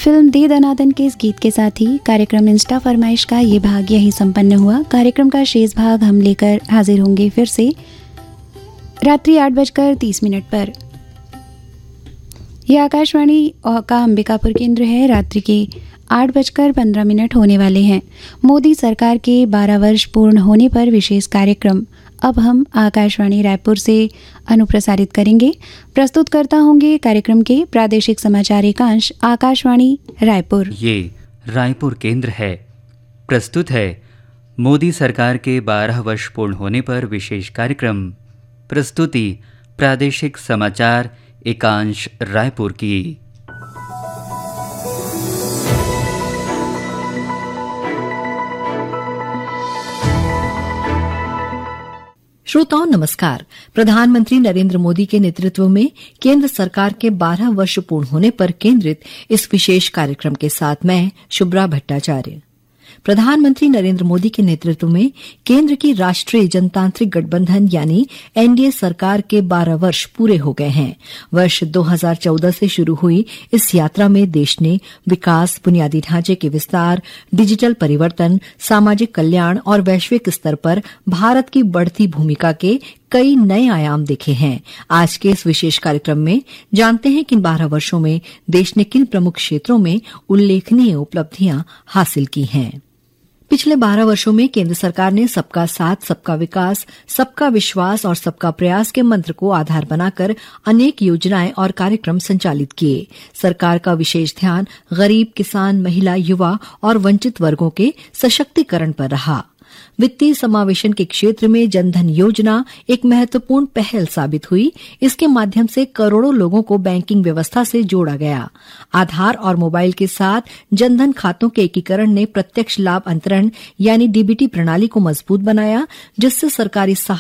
Film दे दनादन के इस गीत के साथ ही कार्यक्रम इंस्टा फरमाइश का ये भाग यही संपन्न हुआ। कार्यक्रम का शेष भाग हम लेकर हाजिर होंगे फिर से रात्रि 8:30 पर। यह आकाशवाणी का अंबिकापुर केंद्र है। रात्रि के 8:15 होने वाले हैं। मोदी सरकार के 12 वर्ष पूर्ण होने पर विशेष कार्यक्रम अब हम आकाशवाणी रायपुर से अनुप्रसारित करेंगे। प्रस्तुत करता होंगे कार्यक्रम के प्रादेशिक समाचार एकांश आकाशवाणी रायपुर। ये रायपुर केंद्र है। प्रस्तुत है मोदी सरकार के 12 वर्ष पूर्ण होने पर विशेष कार्यक्रम। प्रस्तुति प्रादेशिक समाचार एकांश रायपुर की। श्रोताओं नमस्कार। प्रधानमंत्री नरेंद्र मोदी के नेतृत्व में केंद्र सरकार के 12 वर्ष पूर्ण होने पर केंद्रित इस विशेष कार्यक्रम के साथ मैं शुभ्रा भट्टाचार्य। प्रधानमंत्री नरेंद्र मोदी के नेतृत्व में केंद्र की राष्ट्रीय जनतांत्रिक गठबंधन यानी एनडीए सरकार के 12 वर्ष पूरे हो गए हैं। वर्ष 2014 से शुरू हुई इस यात्रा में देश ने विकास, बुनियादी ढांचे के विस्तार, डिजिटल परिवर्तन, सामाजिक कल्याण और वैश्विक स्तर पर भारत की बढ़ती भूमिका के कई नए आयाम देखे हैं। आज के इस विशेष कार्यक्रम में जानते हैं कि इन 12 वर्षों में देश ने किन प्रमुख क्षेत्रों में उल्लेखनीय उपलब्धियां हासिल की हैं। पिछले 12 वर्षों में केंद्र सरकार ने सबका साथ, सबका विकास, सबका विश्वास और सबका प्रयास के मंत्र को आधार बनाकर अनेक योजनाएं और कार्यक्रम संचालित किए। सरकार का विशेष ध्यान गरीब, किसान, महिला, युवा और वंचित वर्गों के सशक्तिकरण पर रहा। वित्तीय समावेशन के क्षेत्र में जनधन योजना एक महत्वपूर्ण पहल साबित हुई। इसके माध्यम से करोड़ों लोगों को बैंकिंग व्यवस्था से जोड़ा गया। आधार और मोबाइल के साथ जनधन खातों के एकीकरण ने प्रत्यक्ष लाभ अंतरण यानी डीबीटी प्रणाली को मजबूत बनाया, जिससे सरकारी